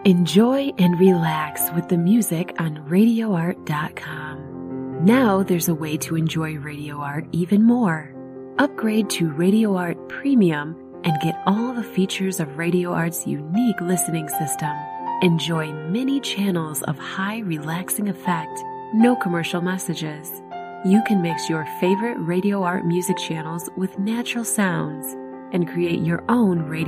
Enjoy and relax with the music on RadioArt.com. Now there's a way to enjoy Radio Art even more. Upgrade to Radio Art Premium and get all the features of Radio Art's unique listening system. Enjoy many channels of high relaxing effect, no commercial messages. You can mix your favorite Radio Art music channels with natural sounds and create your own radio